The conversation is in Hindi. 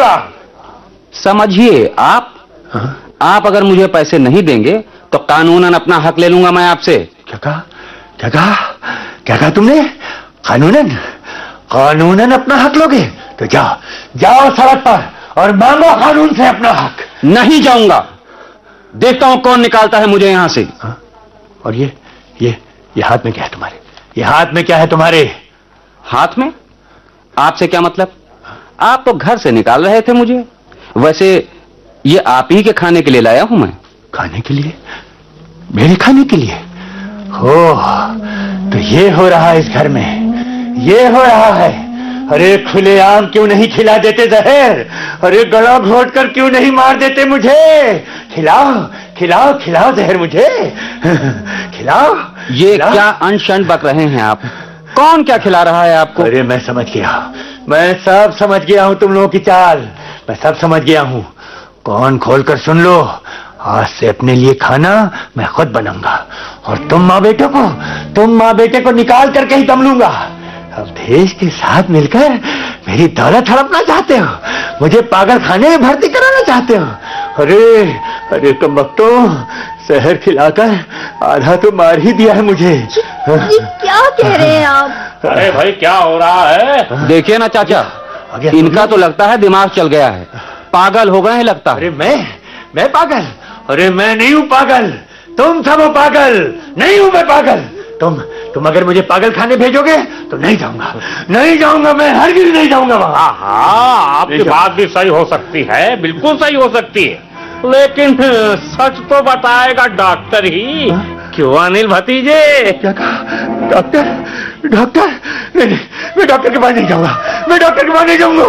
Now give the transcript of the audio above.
दूंगा। समझिए आप, आप अगर मुझे पैसे नहीं देंगे तो कानूनन अपना हक ले लूंगा मैं आपसे। क्या कहा? क्या कहा? क्या कहा तुमने? कानूनन? कानूनन अपना हक लोगे? तो जाओ, जाओ सड़क पर और मांगो कानून से अपना हक। नहीं जाऊंगा, देखता हूं कौन निकालता है मुझे यहां से। और ये हाथ में क्या है तुम्हारे? ये हाथ में क्या है तुम्हारे? हाथ में? आपसे क्या मतलब? आप तो घर से निकाल रहे थे मुझे। वैसे ये आप ही के खाने के लिए लाया हूं मैं। खाने के लिए? मेरे खाने के लिए? हो, तो ये हो रहा है इस घर में, ये हो रहा है। अरे खुलेआम क्यों नहीं खिला देते जहर? अरे गला घोट कर क्यों नहीं मार देते मुझे? खिलाओ, खिलाओ, खिलाओ जहर मुझे, खिलाओ। ये खिलाओ। क्या अनशन बक रहे हैं आप? कौन क्या खिला रहा है आपको? अरे मैं समझ गया, मैं सब समझ गया हूं तुम लोगों की चाल, मैं सब समझ गया हूं। कौन खोलकर सुन लो, आज से अपने लिए खाना मैं खुद बनाऊंगा और तुम माँ बेटे को निकाल करके ही दम लूंगा। अब देश के साथ मिलकर मेरी दौलत हड़पना चाहते हो, मुझे पागल खाने में भर्ती कराना चाहते हो। अरे कमबख्तों, जहर खिलाकर आधा तो मार ही दिया है मुझे। ये क्या कह रहे हैं आप? अरे भाई क्या हो रहा है? देखिए ना चाचा, इनका तो लगता है दिमाग चल गया है, पागल हो गए हैं लगता है। अरे मैं पागल? अरे मैं नहीं हूं पागल, तुम सब हो पागल, नहीं हूं मैं पागल। तुम अगर मुझे पागल खाने भेजोगे तो नहीं जाऊंगा, मैं हरगिज़ नहीं जाऊंगा वहां। हाँ, आपकी बात भी सही हो सकती है, बिल्कुल सही हो सकती है, लेकिन सच तो बताएगा डॉक्टर ही। क्यों अनिल भतीजे? क्या कहा? डॉक्टर? नहीं, मैं डॉक्टर के पास नहीं जाऊंगा, मैं जाने दूंगा।